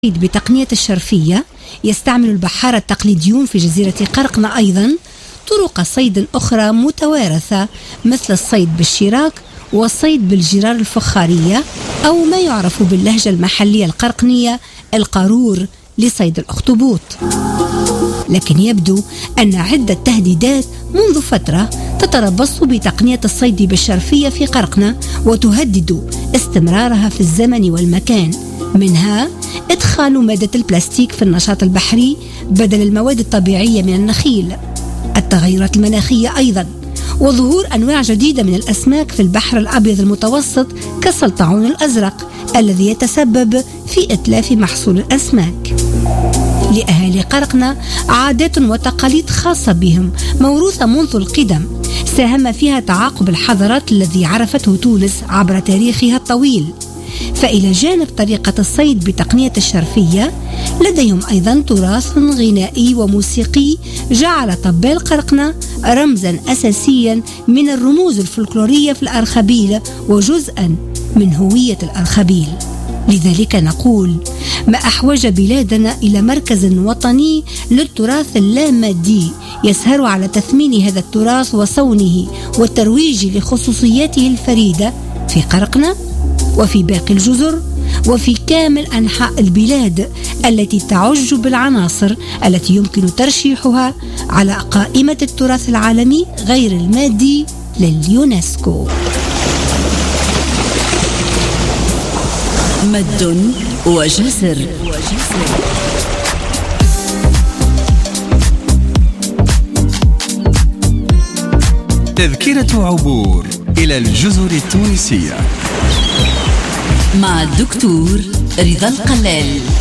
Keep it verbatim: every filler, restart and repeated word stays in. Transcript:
بتقنية الشرفية يستعمل البحارة التقليديون في جزيرة قرقنة أيضا طرق صيد أخرى متوارثة مثل الصيد بالشراك والصيد بالجرار الفخارية أو ما يعرف باللهجة المحلية القرقنية القارور لصيد الأخطبوط. لكن يبدو أن عدة تهديدات منذ فترة تتربص بتقنية الصيد بالشرفية في قرقنة وتهدد استمرارها في الزمن والمكان، منها إدخال مادة البلاستيك في النشاط البحري بدل المواد الطبيعية من النخيل، التغيرات المناخية أيضا، وظهور أنواع جديدة من الأسماك في البحر الأبيض المتوسط كالسلطعون الأزرق الذي يتسبب في إتلاف محصول الأسماك. لأهالي قرقنة عادات وتقاليد خاصة بهم موروثة منذ القدم ساهم فيها تعاقب الحضارات الذي عرفته تونس عبر تاريخها الطويل. فإلى جانب طريقة الصيد بتقنية الشرفية لديهم أيضا تراث غنائي وموسيقي جعل طبال قرقنة رمزا أساسيا من الرموز الفلكلورية في الأرخبيل وجزءا من هوية الأرخبيل. لذلك نقول ما أحوج بلادنا إلى مركز وطني للتراث اللامادي يسهر على تثمين هذا التراث وصونه والترويج لخصوصياته الفريدة في قرقنة وفي باقي الجزر وفي كامل أنحاء البلاد التي تعج بالعناصر التي يمكن ترشيحها على قائمة التراث العالمي غير المادي لليونسكو. مد وجزر. تذكرة عبور إلى الجزر التونسية مع الدكتور رضا القلال.